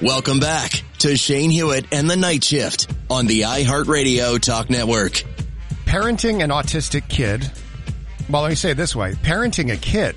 Welcome back to Shane Hewitt and the Night Shift on the iHeartRadio Talk Network. Parenting an autistic kid, well, let me say it this way. Parenting a kid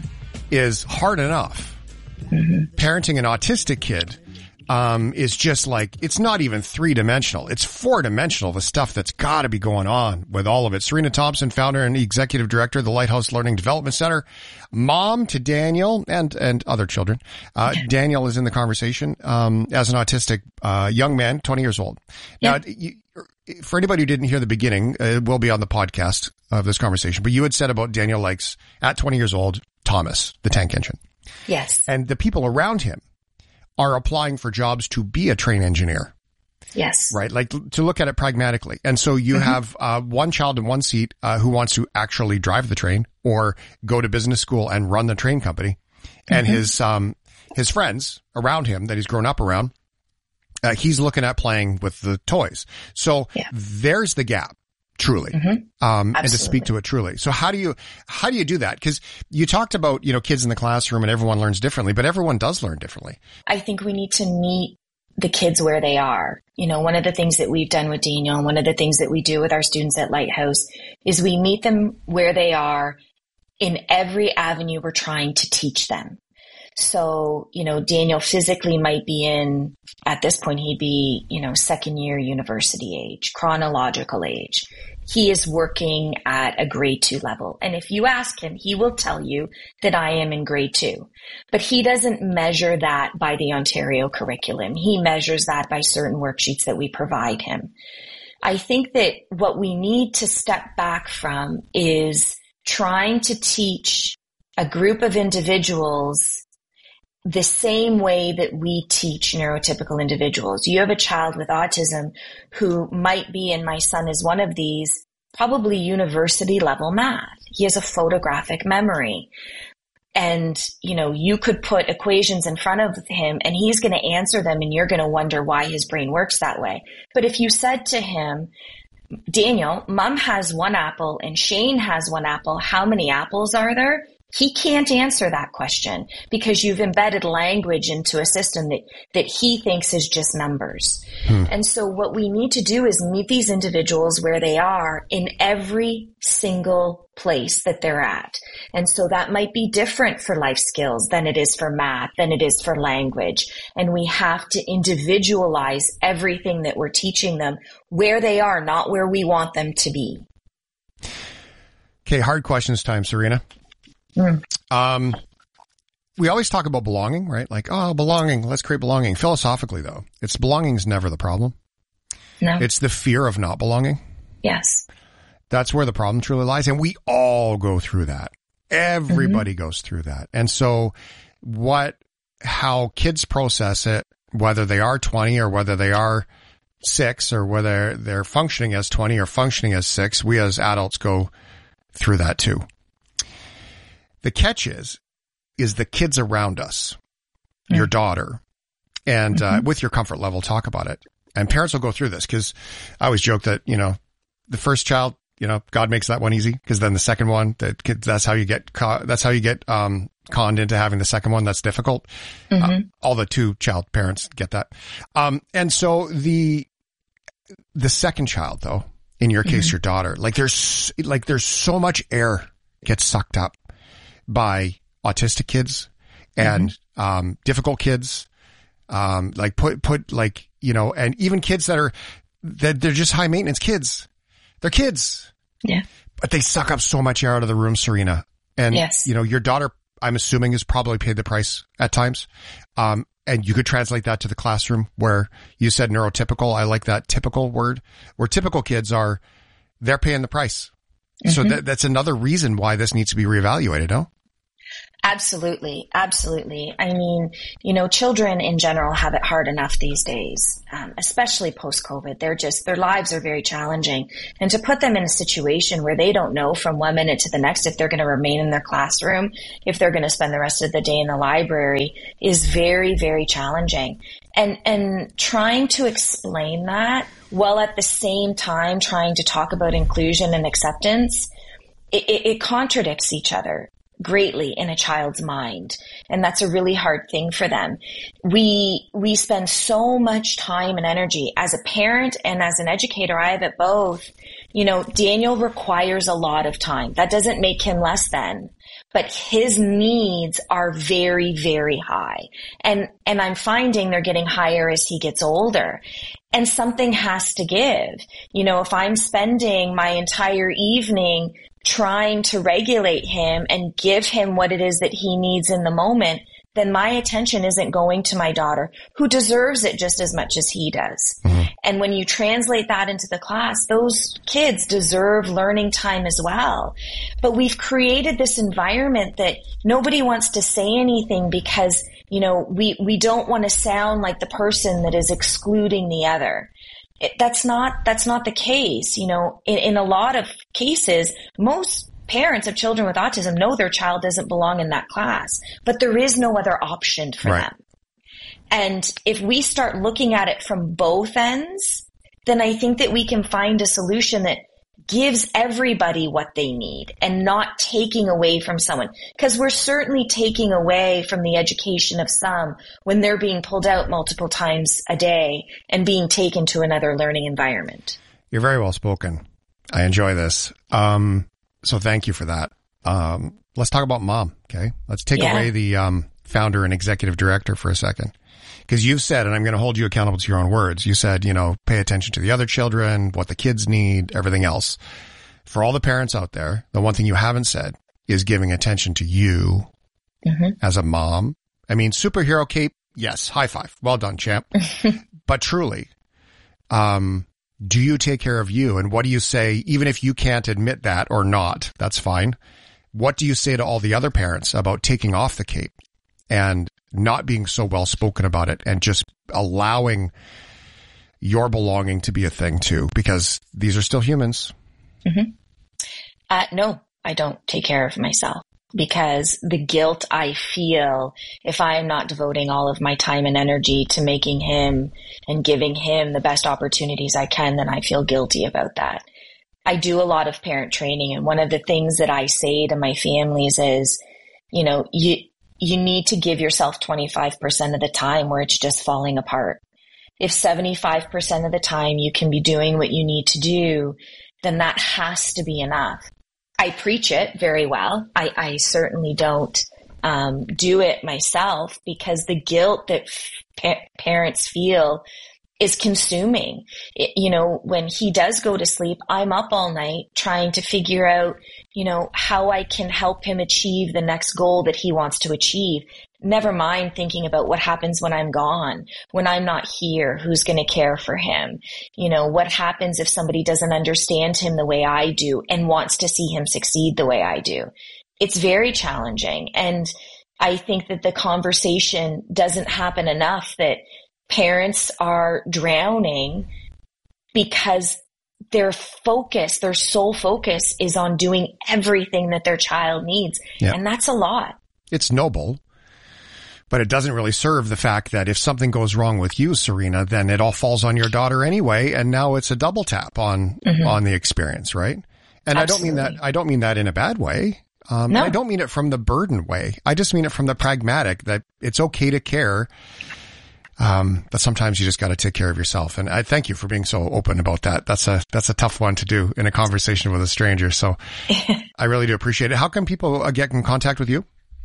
is hard enough. Mm-hmm. Parenting an autistic kid is just like, it's not even 3-dimensional. It's 4-dimensional, the stuff that's got to be going on with all of it. Serena Thompson, founder and executive director of the Lighthouse Learning Development Center, mom to Daniel and other children. Daniel is in the conversation as an autistic young man, 20 years old. Now, for anybody who didn't hear the beginning, it will be on the podcast of this conversation, but you had said about Daniel likes, at 20 years old, Thomas, the tank engine. Yes. And the people around him are applying for jobs to be a train engineer. Yes. Right? Like, to look at it pragmatically. And so you have one child in one seat who wants to actually drive the train or go to business school and run the train company. And his friends around him that he's grown up around, he's looking at playing with the toys. So there's the gap. Truly. And to speak to it truly. So how do you do that? Because you talked about, kids in the classroom and everyone learns differently, but everyone does learn differently. I think we need to meet the kids where they are. One of the things that we've done with Daniel and one of the things that we do with our students at Lighthouse is we meet them where they are in every avenue we're trying to teach them. So, Daniel physically might be at this point, he'd be, second year university age, chronological age. He is working at a grade 2 level. And if you ask him, he will tell you that I am in grade 2. But he doesn't measure that by the Ontario curriculum. He measures that by certain worksheets that we provide him. I think that what we need to step back from is trying to teach a group of individuals the same way that we teach neurotypical individuals. You have a child with autism who might be, and my son is one of these, probably university level math. He has a photographic memory. And, you could put equations in front of him and he's going to answer them and you're going to wonder why his brain works that way. But if you said to him, Daniel, Mom has 1 apple and Shane has 1 apple, how many apples are there? He can't answer that question because you've embedded language into a system that he thinks is just numbers. And so what we need to do is meet these individuals where they are in every single place that they're at. And so that might be different for life skills than it is for math, than it is for language. And we have to individualize everything that we're teaching them where they are, not where we want them to be. Okay, hard questions time, Serena. We always talk about belonging, right? Like, belonging, let's create belonging. Philosophically, though, belonging's never the problem. No. It's the fear of not belonging. Yes. That's where the problem truly lies. And we all go through that. Everybody goes through that. And so how kids process it, whether they are 20 or whether they are 6 or whether they're functioning as 20 or functioning as 6, we as adults go through that too. The catch is the kids around us, your daughter, and with your comfort level, talk about it. And parents will go through this because I always joke that, the first child, God makes that one easy because then the second one, that's how you get conned into having the second one. That's difficult. All the 2-child parents get that. And so the second child, though, in your case, your daughter, there's so much air gets sucked up by autistic kids and difficult kids, and even kids that they're just high maintenance kids. They're kids. Yeah. But they suck up so much air out of the room, Serena. And your daughter, I'm assuming, has probably paid the price at times. And you could translate that to the classroom where you said neurotypical. I like that typical word, where typical kids they're paying the price. So that's another reason why this needs to be reevaluated, no? Absolutely. Absolutely. I mean, children in general have it hard enough these days, especially post-COVID. Their lives are very challenging. And to put them in a situation where they don't know from one minute to the next if they're going to remain in their classroom, if they're going to spend the rest of the day in the library is very, very challenging. And trying to explain that while at the same time trying to talk about inclusion and acceptance, it contradicts each other. greatly in a child's mind. And that's a really hard thing for them. We spend so much time and energy as a parent and as an educator. I have it both. You know, Daniel requires a lot of time. That doesn't make him less than, but his needs are very, very high. And I'm finding they're getting higher as he gets older. And something has to give. You know, if I'm spending my entire evening trying to regulate him and give him what it is that he needs in the moment, then my attention isn't going to my daughter, who deserves it just as much as he does. Mm-hmm. And when you translate that into the class, those kids deserve learning time as well. But we've created this environment that nobody wants to say anything because, you know, we don't want to sound like the person that is excluding the other. That's not the case. You know, in a lot of cases, most parents of children with autism know their child doesn't belong in that class, but there is no other option for them. And if we start looking at it from both ends, then I think that we can find a solution that gives everybody what they need and not taking away from someone. Because we're certainly taking away from the education of some when they're being pulled out multiple times a day and being taken to another learning environment. You're very well spoken. I enjoy this. So thank you for that. Let's talk about mom. Okay. Let's take away the founder and executive director for a second. Because you've said, and I'm going to hold you accountable to your own words, you said, you know, pay attention to the other children, what the kids need, everything else. For all the parents out there, the one thing you haven't said is giving attention to you as a mom. I mean, superhero cape, yes, high five. Well done, champ. But truly, do you take care of you? And what do you say, even if you can't admit that or not, that's fine. What do you say to all the other parents about taking off the cape and not being so well spoken about it and just allowing your belonging to be a thing too? Because these are still humans. No, I don't take care of myself. Because the guilt I feel if I am not devoting all of my time and energy to making him and giving him the best opportunities I can, then I feel guilty about that. I do a lot of parent training, and one of the things that I say to my families is, you know, you need to give yourself 25% of the time where it's just falling apart. If 75% of the time you can be doing what you need to do, then that has to be enough. I preach it very well. I certainly don't do it myself because the guilt that parents feel is consuming. You know, when he does go to sleep, I'm up all night trying to figure out, you know, how I can help him achieve the next goal that he wants to achieve. Never mind thinking about what happens when I'm gone, when I'm not here, who's going to care for him? You know, what happens if somebody doesn't understand him the way I do and wants to see him succeed the way I do? It's very challenging. And I think that the conversation doesn't happen enough, that parents are drowning because their focus, their sole focus is on doing everything that their child needs. Yeah. And that's a lot. It's noble. But it doesn't really serve the fact that if something goes wrong with you, Serena, then it all falls on your daughter anyway. And now it's a double tap on the experience, right? And absolutely. I don't mean that in a bad way. No. I don't mean it from the burden way. I just mean it from the pragmatic, that it's okay to care. But sometimes you just got to take care of yourself. And I thank you for being so open about that. That's a tough one to do in a conversation with a stranger. So I really do appreciate it. How can people get in contact with you?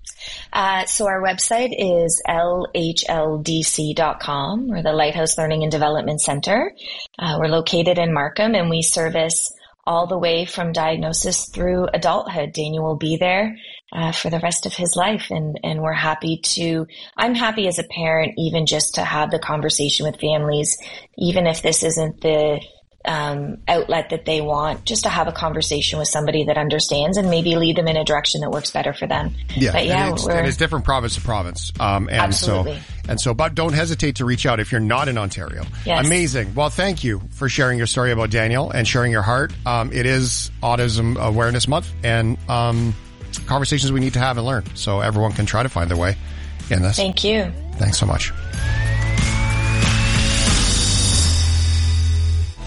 So our website is lhldc.com. We're the Lighthouse Learning and Development Center. We're located in Markham, and we service all the way from diagnosis through adulthood. Daniel will be there for the rest of his life, and we're happy to, I'm happy as a parent even just to have the conversation with families, even if this isn't the outlet that they want, just to have a conversation with somebody that understands and maybe lead them in a direction that works better for them. Yeah, but yeah, and it's different province to province. Absolutely. But don't hesitate to reach out if you're not in Ontario. Yes. Amazing. Well, thank you for sharing your story about Daniel and sharing your heart. It is Autism Awareness Month, and conversations we need to have and learn so everyone can try to find their way in this. Thank you. Thanks so much.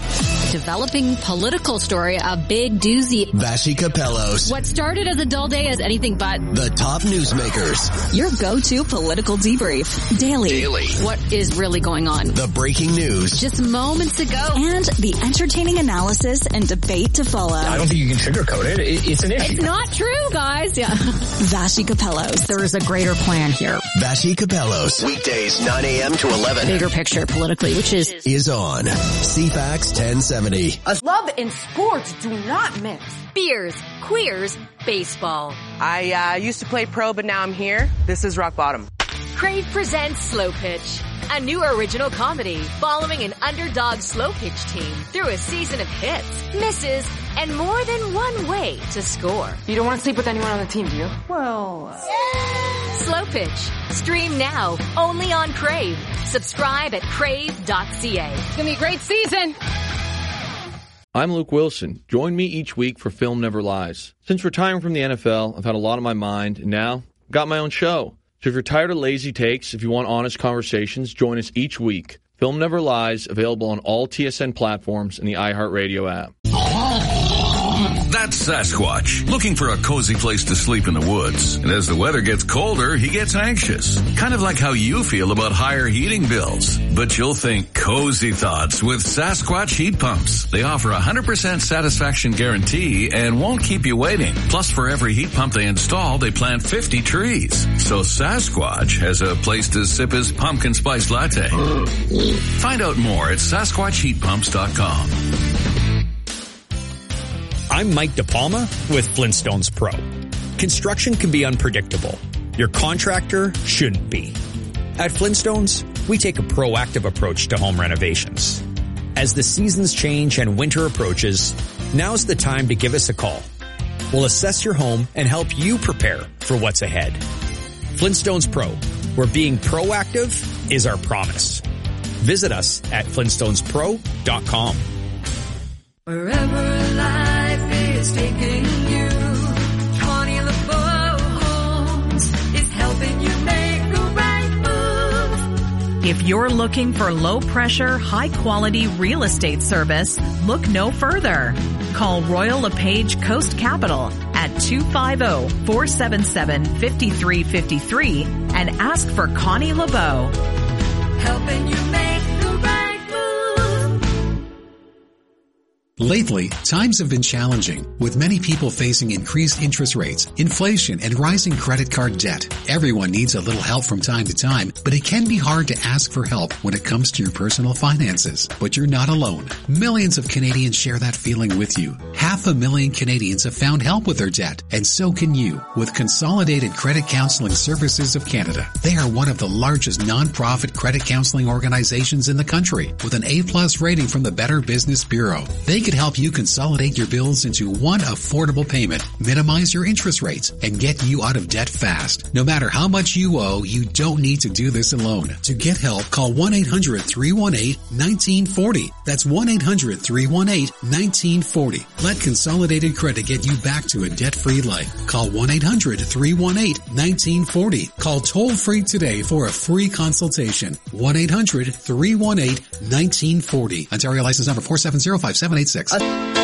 Developing political story, a big doozy. Vassy Capellos. What started as a dull day is anything but. The top newsmakers. Your go-to political debrief. Daily. What is really going on? The breaking news. Just moments ago. And the entertaining analysis and debate to follow. I don't think you can sugarcoat it. It's an issue. It's not true, guys. Yeah. Vassy Capellos. There is a greater plan here. Vassy Capellos. Weekdays 9 a.m. to 11. Bigger picture politically, which is on CFAX 1070. Love and sports do not mix. Beers, queers, baseball. I used to play pro, but now I'm here. This is rock bottom. Crave presents Slow Pitch, a new original comedy following an underdog slow pitch team through a season of hits, misses, and more than one way to score. You don't want to sleep with anyone on the team, do you? Well... Slow Pitch. Stream now, only on Crave. Subscribe at crave.ca. it's going to be a great season. I'm Luke Wilson. Join me each week for Film Never Lies. Since retiring from the NFL, I've had a lot on my mind, and now I've got my own show. So if you're tired of lazy takes, if you want honest conversations, join us each week. Film Never Lies, available on all TSN platforms and the iHeartRadio app. That's Sasquatch, looking for a cozy place to sleep in the woods. And as the weather gets colder, he gets anxious. Kind of like how you feel about higher heating bills. But you'll think cozy thoughts with Sasquatch heat pumps. They offer 100% satisfaction guarantee and won't keep you waiting. Plus, for every heat pump they install, they plant 50 trees. So Sasquatch has a place to sip his pumpkin spice latte. Find out more at SasquatchHeatPumps.com. I'm Mike DePalma with Flintstones Pro. Construction can be unpredictable. Your contractor shouldn't be. At Flintstones, we take a proactive approach to home renovations. As the seasons change and winter approaches, now's the time to give us a call. We'll assess your home and help you prepare for what's ahead. Flintstones Pro, where being proactive is our promise. Visit us at FlintstonesPro.com. Wherever life is taking you, Connie LeBeau Homes is helping you make the right move. If you're looking for low-pressure, high-quality real estate service, look no further. Call Royal LePage Coast Capital at 250-477-5353 and ask for Connie LeBeau. Helping you make the right move. Lately, times have been challenging, with many people facing increased interest rates, inflation, and rising credit card debt. Everyone needs a little help from time to time, but it can be hard to ask for help when it comes to your personal finances. But you're not alone. Millions of Canadians share that feeling with you. 500,000 Canadians have found help with their debt, and so can you with Consolidated Credit Counseling Services of Canada. They are one of the largest non-profit credit counseling organizations in the country, with an A+ rating from the Better Business Bureau. They could help you consolidate your bills into one affordable payment, minimize your interest rates, and get you out of debt fast. No matter how much you owe, you don't need to do this alone. To get help, call 1-800-318-1940. That's 1-800-318-1940. Let Consolidated Credit get you back to a debt-free life. Call 1-800-318-1940. Call toll-free today for a free consultation. 1-800-318-1940. Ontario license number 4705786.